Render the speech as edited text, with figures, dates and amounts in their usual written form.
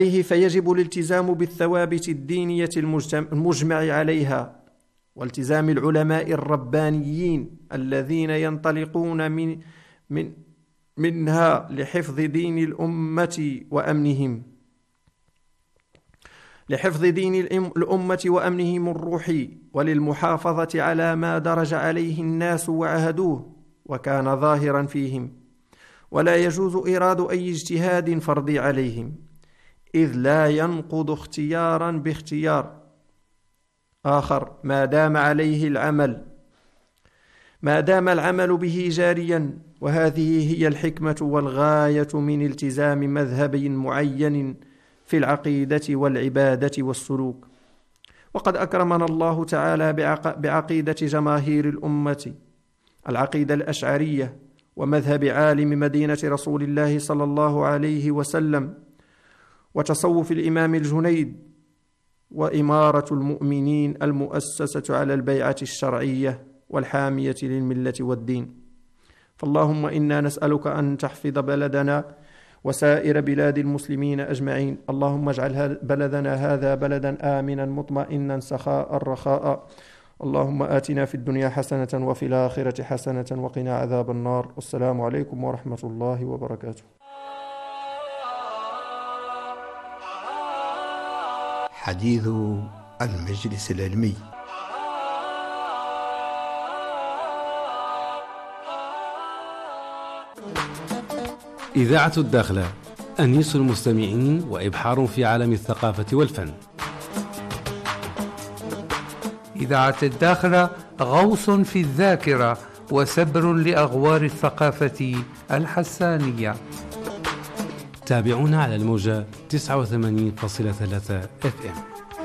فيجب الالتزام بالثوابت الدينية المجمع عليها، والتزام العلماء الربانيين الذين ينطلقون منها لحفظ دين الأمة وأمنهم الروحي، وللمحافظة على ما درج عليه الناس وعهدوه وكان ظاهرا فيهم. ولا يجوز إيراد أي اجتهاد فردي عليهم، إذ لا ينقض اختيارا باختيار آخر ما دام العمل به جاريا. وهذه هي الحكمة والغاية من التزام مذهب معين في العقيدة والعبادة والسلوك. وقد أكرمنا الله تعالى بعقيدة جماهير الأمة، العقيدة الأشعرية، ومذهب عالم مدينة رسول الله صلى الله عليه وسلم، وتصوف الإمام الجنيد، وإمارة المؤمنين المؤسسة على البيعة الشرعية والحامية للملة والدين. فاللهم إنا نسألك أن تحفظ بلدنا وسائر بلاد المسلمين أجمعين. اللهم اجعل بلدنا هذا بلدا آمنا مطمئنا سخاء رخاء. اللهم آتنا في الدنيا حسنة وفي الآخرة حسنة وقنا عذاب النار. والسلام عليكم ورحمة الله وبركاته. حديث المجلس العلمي. إذاعة الداخلة، أنيس المستمعين وإبحار في عالم الثقافة والفن. إذاعة الداخلة غوص في الذاكرة وسبر لأغوار الثقافة الحسانية. تابعونا على الموجة 89.3 FM.